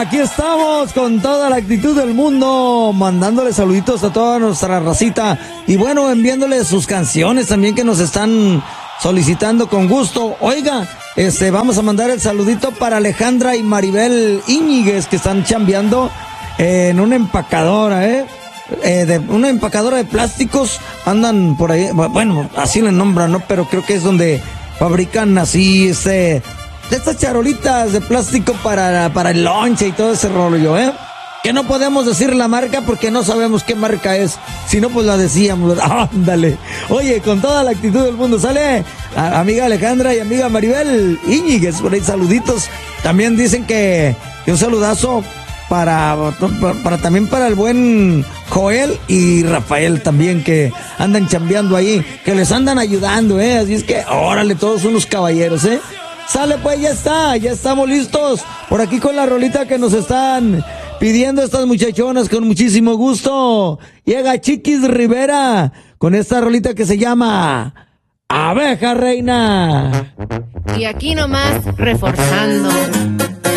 Aquí estamos con toda la actitud del mundo, mandándole saluditos a toda nuestra racita y bueno, enviándole sus canciones también que nos están solicitando con gusto. Oiga, vamos a mandar el saludito para Alejandra y Maribel Íñiguez que están chambeando en una empacadora, de una empacadora de plásticos, andan por ahí, bueno, así le nombran, ¿no? Pero creo que es donde fabrican así, de estas charolitas de plástico para el lonche y todo ese rollo, que no podemos decir la marca porque no sabemos qué marca es, si no pues la decíamos. Ándale. Oye, con toda la actitud del mundo, sale amiga Alejandra y amiga Maribel Íñiguez, por ahí saluditos. También dicen que un saludazo para también para el buen Joel y Rafael también, que andan chambeando ahí, que les andan ayudando, así es que órale, todos unos caballeros, Sale pues, ya estamos listos por aquí con la rolita que nos están pidiendo estas muchachonas con muchísimo gusto. Llega Chiquis Rivera con esta rolita que se llama Abeja Reina. Y aquí nomás reforzando.